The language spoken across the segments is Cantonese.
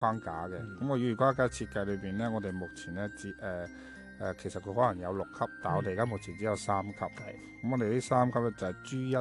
框架嘅。咁個語言框架設計裏邊咧，我哋目前咧其實佢可能有6級，但係我哋而家目前只有3級。咁我哋呢3級咧就係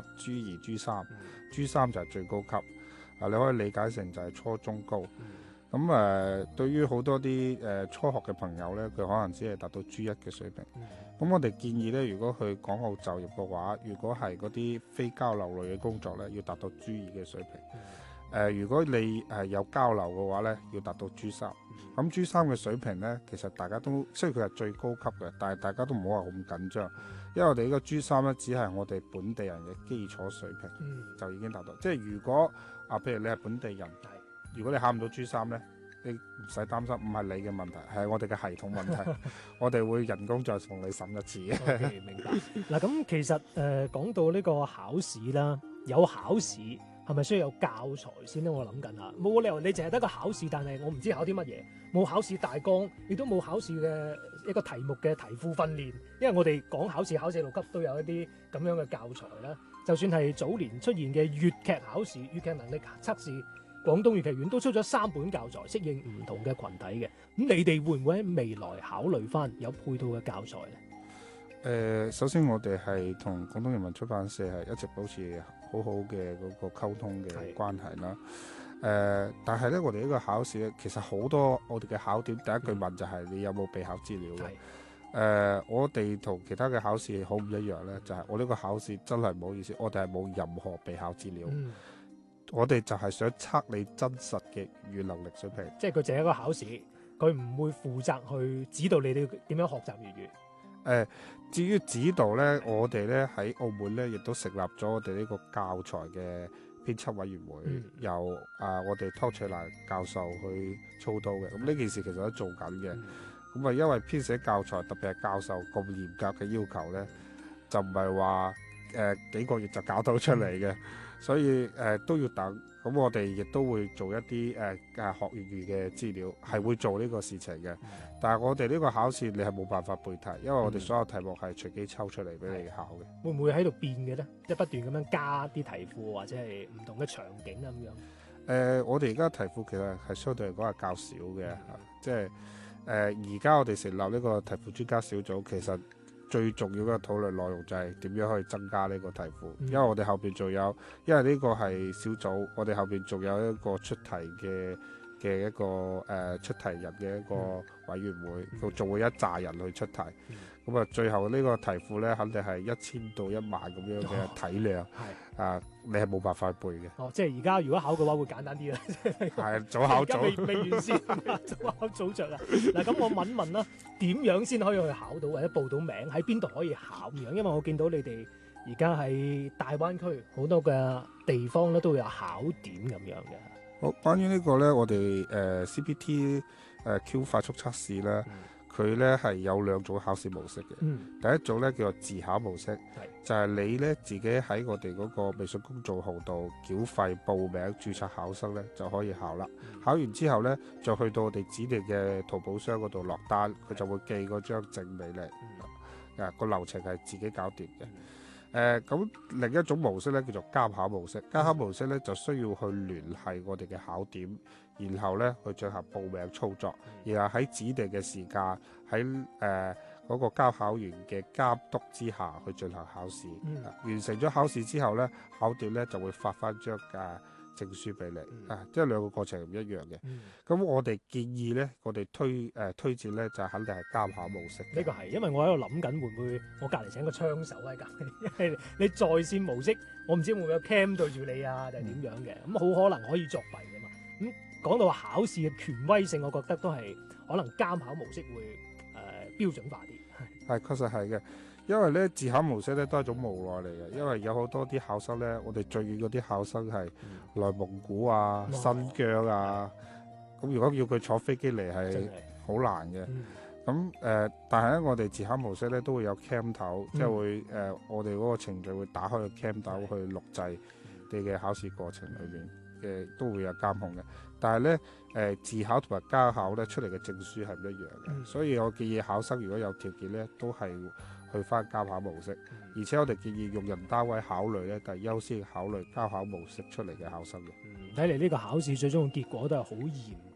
G1、G2、G3。G3 就係最高級。你可以理解成就係初中高。咁對於好多啲初學嘅朋友咧，佢可能只係達到 G1 嘅水平。咁我哋建議咧，如果去港澳就業嘅話，如果係嗰啲非交流類嘅工作咧，要達到 G2 嘅水平。如果你有交流嘅話咧，要達到 G3。咁 G3 嘅水平咧，其實大家都雖然佢係最高級嘅，但係大家都唔好話咁緊張，因為我哋呢個 G3 咧，只係我哋本地人嘅基礎水平，就已經達到。即係如果譬如你係本地人，如果你考唔到 G3 咧，你唔使擔心，唔係你嘅問題，係我哋嘅系統問題。我哋會人工再同你審一次嘅。 Okay，明白。嗱，咁其實講到呢個考試啦，有考試係咪需要有教材先咧？我諗緊啊，冇理由你淨係得個考試，但係我唔知考啲乜嘢，冇考試大綱，亦都冇考試嘅一個題目嘅題庫訓練。因為我哋講考試，考4、6級都有一啲咁樣嘅教材啦。就算係早年出現嘅粵劇考試、粵劇能力測試，廣東粵劇院都出咗3本教材，適應唔同嘅群體嘅。咁你哋會唔會喺未來考慮翻有配套嘅教材呢？ 首先我哋係同廣東人民出版社係一直保持好好嘅嗰個溝通嘅關係啦。但係咧，我哋呢個考試咧，其實好多我哋嘅考點，第一句問就係你有冇備考資料嘅。我哋同其他嘅考試好唔一樣咧，就係我呢個考試真係唔好意思，我哋係冇任何備考資料。我哋就係想測你真實嘅語能力水平。 即係佢淨係一個考試，佢唔會負責去指導你哋點樣學習粵語。 至於指導呢，我哋呢喺澳門呢亦都成立咗我哋呢個教材嘅編輯委員會，由我哋湯翠蘭教授去操刀嘅。咁呢件事其實都做緊嘅。咁因為編寫教材，特別係教授咁嚴格嘅要求呢，就唔係話幾個月就搞到出嚟嘅。所以都要等。咁我哋亦都會做一啲學粵語嘅資料，係會做呢個事情嘅。但係我哋呢個考試你係冇辦法背題，因為我哋所有題目係隨機抽出嚟俾你考嘅。 會唔會喺度變嘅咧？即係不斷咁樣加啲題庫或者係唔同嘅場景咁樣。 我哋而家題庫其實係相對嚟講係較少嘅。即係而家我哋成立呢個題庫專家小組，其實最重要嘅討論內容就係點樣可以增加呢個題庫。因為我哋後邊仲有，因為呢個係小組，我哋後邊仲有一個出題嘅一個出題人嘅一個委員會，佢仲會一紮人去出題。咁最後呢個題庫呢，肯定係1000到1萬咁樣嘅體量。你係冇辦法背嘅。 即係而家如果考嘅話會簡單啲啦。 係早考早。 未完先，早考早着啊！嗱，咁我問問啦，點樣先可以去考到或者報到名？喺邊度可以考咁樣？因為我見到你哋而家喺大灣區好多嘅地方咧都會有考點咁樣嘅。 好，關於呢個呢，我哋CPT Q 快速測試呢，佢呢係有2種考試模式嘅。第一種呢叫做自考模式，就係你呢自己喺我哋嗰個微信公眾號度繳費報名註冊考生呢就可以考啦。考完之後呢，就去到我哋指定嘅淘寶商嗰度落單，佢就會寄嗰張證俾你。個流程係自己搞掂嘅。咁另一種模式咧叫做監考模式。監考模式咧就需要去聯繫我哋嘅考點，然後咧去進行報名操作，然後喺指定嘅時間喺嗰個監考員嘅監督之下去進行考試。完成咗考試之後咧，考點咧就會發翻張證書俾你。即係2個過程唔一樣嘅。咁我哋建議咧，我哋推薦咧就肯定係監考模式。 呢個係，因為我喺度諗緊會唔會我隔離請個槍手喺隔離，因為你在線模式，我唔知會唔會有 cam 對住你啊，定係點樣嘅？咁好可能可以作弊㗎嘛。咁講到考試嘅權威性，我覺得都係可能監考模式會標準化啲。 係，確實係嘅。因為咧自考模式咧都係一種無奈嚟嘅，因為有好多啲考生咧，我哋最遠嗰啲考生係內蒙古啊、新疆啊，咁如果要佢坐飛機嚟係好難嘅。咁但係咧我哋自考模式咧都會有 cam 頭，即係會我哋嗰個程序會打開個 cam 頭去錄製你嘅考試過程裏邊嘅，都會有監控嘅。但係咧自考同埋監考咧出嚟嘅證書係唔一樣嘅，所以我建議考生如果有條件咧都係去翻監考模式，而且我哋建議用人單位考慮咧，就係優先考慮監考模式出嚟嘅考生嘅。 睇嚟呢個考試最終嘅結果都係好嚴